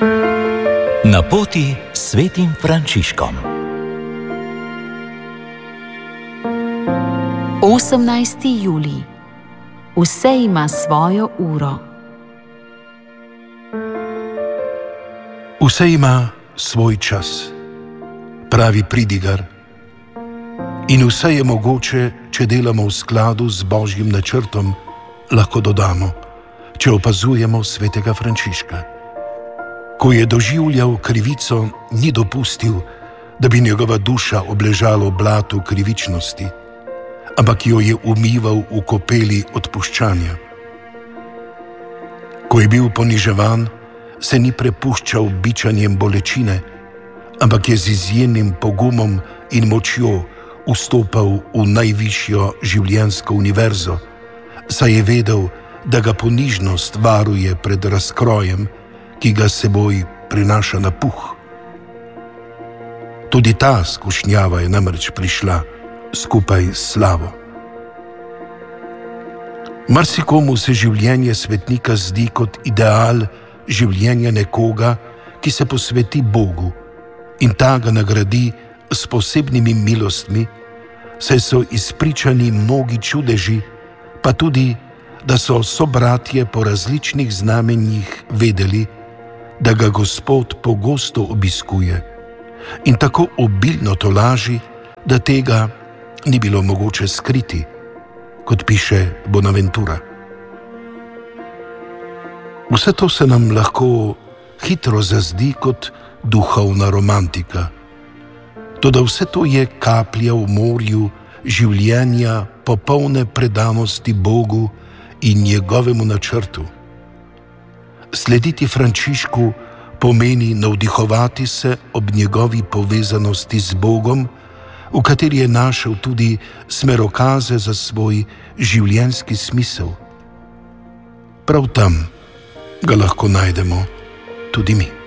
Na poti s svetim Frančiškom. 18. julij. Vse ima svojo uro. Vse ima svoj čas, pravi pridigar. In vse je mogoče, če delamo v skladu z Božjim načrtom, lahko dodamo, če opazujemo svetega Frančiška. Ko je doživljal krivico, ni dopustil, da bi njegova duša obležala v blatu krivičnosti, ampak jo je umival v kopeli odpuščanja. Ko je bil poniževan, se ni prepuščal bičanjem bolečine, ampak je z izjemnim pogumom in močjo vstopal v najvišjo življenjsko univerzo, saj je vedel, da ga ponižnost varuje pred razkrojem, ki ga seboj prinaša na puh. Tudi ta skušnjava je namreč prišla skupaj s slavo. Marsikomu se življenje svetnika zdi kot ideal življenja nekoga, ki se posveti Bogu in ta ga nagradi s posebnimi milostmi, saj so izpričani mnogi čudeži, pa tudi, da so sobratje po različnih znamenjih vedeli, da ga Gospod pogosto obiskuje in tako obilno tolaži, da tega ni bilo mogoče skriti, kot piše Bonaventura. Vse to se nam lahko hitro zazdi kot duhovna romantika. Toda vse to je kaplja v morju življenja popolne predanosti Bogu in njegovemu načrtu. Slediti Frančišku pomeni navdihovati se ob njegovi povezanosti z Bogom, v kateri je našel tudi smerokaze za svoj življenjski smisel. Prav tam ga lahko najdemo tudi mi.